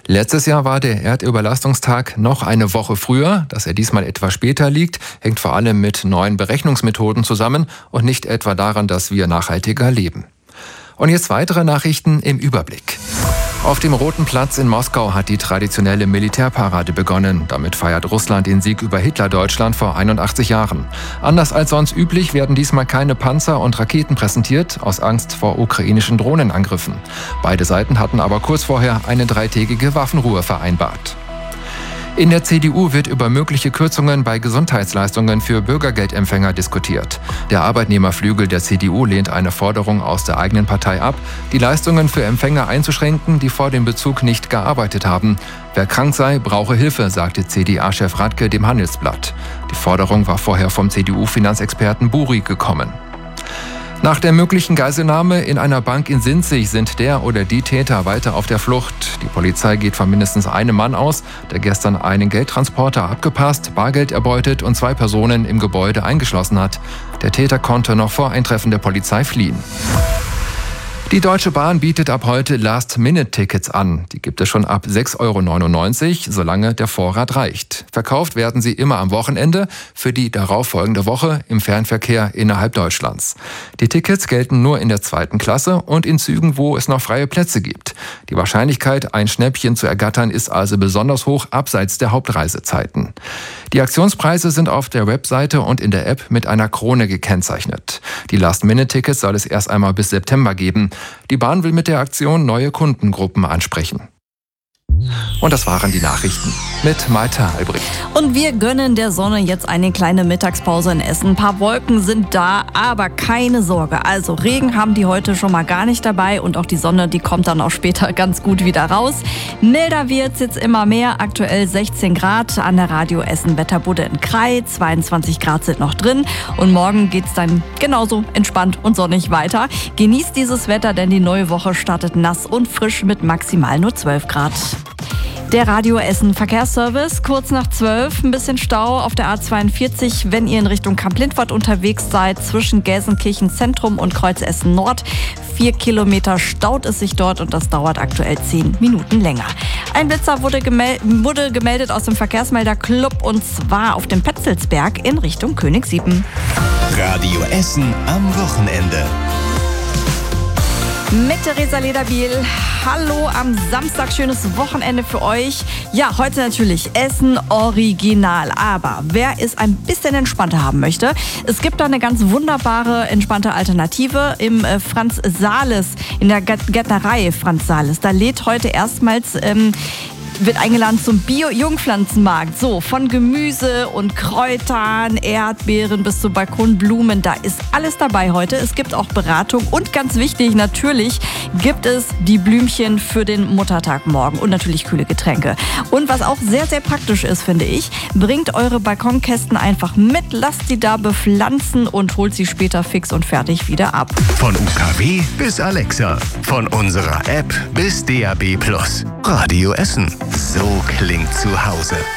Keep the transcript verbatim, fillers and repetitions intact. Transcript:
Letztes Jahr war der Erdüberlastungstag noch eine Woche früher. Dass er diesmal etwas später liegt, hängt vor allem mit neuen Berechnungsmethoden zusammen und nicht etwa daran, dass wir nachhaltiger leben. Und jetzt weitere Nachrichten im Überblick. Auf dem Roten Platz in Moskau hat die traditionelle Militärparade begonnen. Damit feiert Russland den Sieg über Hitler-Deutschland vor einundachtzig Jahren. Anders als sonst üblich werden diesmal keine Panzer und Raketen präsentiert, aus Angst vor ukrainischen Drohnenangriffen. Beide Seiten hatten aber kurz vorher eine dreitägige Waffenruhe vereinbart. In der C D U wird über mögliche Kürzungen bei Gesundheitsleistungen für Bürgergeldempfänger diskutiert. Der Arbeitnehmerflügel der C D U lehnt eine Forderung aus der eigenen Partei ab, die Leistungen für Empfänger einzuschränken, die vor dem Bezug nicht gearbeitet haben. Wer krank sei, brauche Hilfe, sagte C D A-Chef Radke dem Handelsblatt. Die Forderung war vorher vom C D U-Finanzexperten Buri gekommen. Nach der möglichen Geiselnahme in einer Bank in Sinzig sind der oder die Täter weiter auf der Flucht. Die Polizei geht von mindestens einem Mann aus, der gestern einen Geldtransporter abgepasst, Bargeld erbeutet und zwei Personen im Gebäude eingeschlossen hat. Der Täter konnte noch vor Eintreffen der Polizei fliehen. Die Deutsche Bahn bietet ab heute Last-Minute-Tickets an. Die gibt es schon ab sechs Euro neunundneunzig, solange der Vorrat reicht. Verkauft werden sie immer am Wochenende für die darauffolgende Woche im Fernverkehr innerhalb Deutschlands. Die Tickets gelten nur in der zweiten Klasse und in Zügen, wo es noch freie Plätze gibt. Die Wahrscheinlichkeit, ein Schnäppchen zu ergattern, ist also besonders hoch abseits der Hauptreisezeiten. Die Aktionspreise sind auf der Webseite und in der App mit einer Krone gekennzeichnet. Die Last-Minute-Tickets soll es erst einmal bis September geben. Die Bahn will mit der Aktion neue Kundengruppen ansprechen. Und das waren die Nachrichten mit Maita Albrecht. Und wir gönnen der Sonne jetzt eine kleine Mittagspause in Essen. Ein paar Wolken sind da, aber keine Sorge. Also Regen haben die heute schon mal gar nicht dabei und auch die Sonne, die kommt dann auch später ganz gut wieder raus. Milder wird's jetzt immer mehr, aktuell sechzehn Grad an der Radio Essen Wetterbude in Krai, zweiundzwanzig Grad sind noch drin und morgen geht's dann genauso entspannt und sonnig weiter. Genießt dieses Wetter, denn die neue Woche startet nass und frisch mit maximal nur zwölf Grad. Der Radio Essen Verkehrsservice, kurz nach zwölf, ein bisschen Stau auf der A zweiundvierzig, wenn ihr in Richtung Kamp-Lindfort unterwegs seid, zwischen Gelsenkirchen Zentrum und Kreuz Essen Nord. Vier Kilometer staut es sich dort und das dauert aktuell zehn Minuten länger. Ein Blitzer wurde, gemel- wurde gemeldet aus dem Verkehrsmelder Club und zwar auf dem Petzelsberg in Richtung Königsiepen. Radio Essen am Wochenende. Mit Theresa Lederbiel. Hallo am Samstag, schönes Wochenende für euch. Ja, heute natürlich Essen Original. Aber wer es ein bisschen entspannter haben möchte, es gibt da eine ganz wunderbare, entspannte Alternative im äh, Franz Sales, in der Gärtnerei Franz Sales. Da lädt heute erstmals... Ähm, wird eingeladen zum Bio-Jungpflanzenmarkt. So, von Gemüse und Kräutern, Erdbeeren bis zu Balkonblumen, da ist alles dabei heute. Es gibt auch Beratung und ganz wichtig, natürlich gibt es die Blümchen für den Muttertag morgen und natürlich kühle Getränke. Und was auch sehr, sehr praktisch ist, finde ich, bringt eure Balkonkästen einfach mit, lasst sie da bepflanzen und holt sie später fix und fertig wieder ab. Von U K W bis Alexa, von unserer App bis D A B Plus. Radio Essen. So klingt zu Hause.